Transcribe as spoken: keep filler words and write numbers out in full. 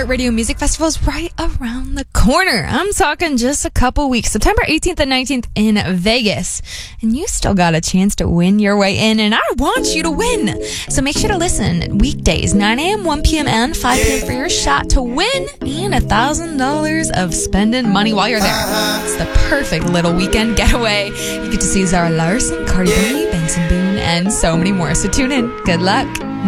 Radio Music Festival is right around the corner. I'm talking just a couple weeks. September eighteenth and nineteenth in Vegas. And you still got a chance to win your way in, and I want you to win. So make sure to listen weekdays, nine a.m., one p.m., and five p.m. for your shot to win and one thousand dollars of spending money while you're there. It's the perfect little weekend getaway. You get to see Zara Larson, Cardi B, Benson Boone, and so many more. So tune in. Good luck.